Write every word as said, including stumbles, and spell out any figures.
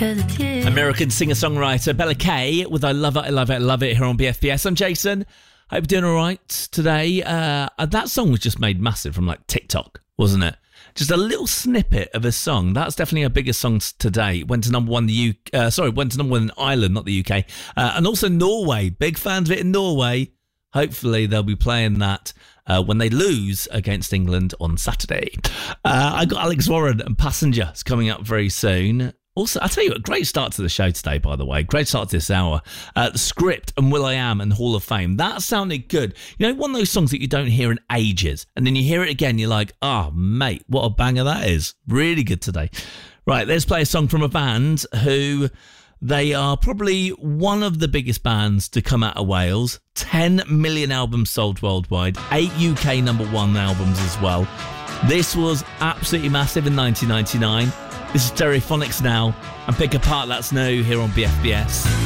American singer-songwriter Bella Kay with I Love It, I Love It, I Love It here on B F B S. I'm Jason. Hope you're doing all right today. Uh, that song was just made massive from like TikTok, wasn't it? Just a little snippet of a song. That's definitely a bigger song today. It went to number one in the U K. Uh, sorry, went to number one in Ireland, not the U K. Uh, and also Norway. Big fans of it in Norway. Hopefully they'll be playing that uh, when they lose against England on Saturday. Uh, I got Alex Warren and Passengers coming up very soon. Also, I'll tell you what, great start to the show today, by the way. Great start to this hour. Uh, the Script and Will I Am and Hall of Fame. That sounded good. You know, one of those songs that you don't hear in ages. And then you hear it again, you're like, oh, mate, what a banger that is. Really good today. Right, let's play a song from a band who they are probably one of the biggest bands to come out of Wales. ten million albums sold worldwide. Eight U K number one albums as well. This was absolutely massive in nineteen ninety-nine. This is Stereophonics now, and Pick Apart That's New here on B F B S.